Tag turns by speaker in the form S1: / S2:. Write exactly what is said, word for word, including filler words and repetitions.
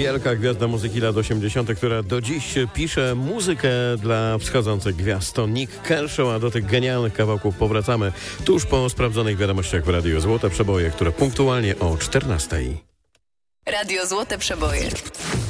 S1: wielka gwiazda muzyki lat osiemdziesiątych, która do dziś pisze muzykę dla wschodzących gwiazd. To Nik Kershaw, a do tych genialnych kawałków powracamy tuż po sprawdzonych wiadomościach w Radiu Złote Przeboje, które punktualnie o czternastej.
S2: Radio Złote Przeboje.